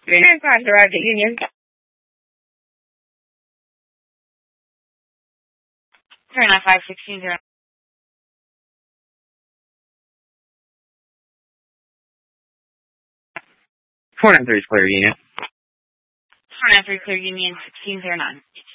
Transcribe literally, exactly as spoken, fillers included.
Unit five arrived at Union. three nine five sixteen zero. four nine three is clear, Union. four nine three clear Union sixteen zero nine.